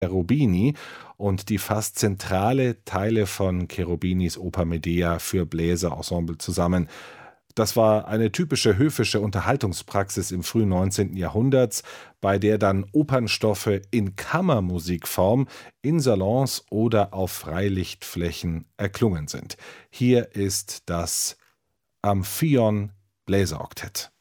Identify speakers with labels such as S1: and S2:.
S1: Cherubini und die fast zentrale Teile von Cherubinis Oper Medea für Bläserensemble zusammen. Das war eine typische höfische Unterhaltungspraxis im frühen 19. Jahrhunderts, bei der dann Opernstoffe in Kammermusikform in Salons oder auf Freilichtflächen erklungen sind. Hier ist das Amphion Bläseroktett.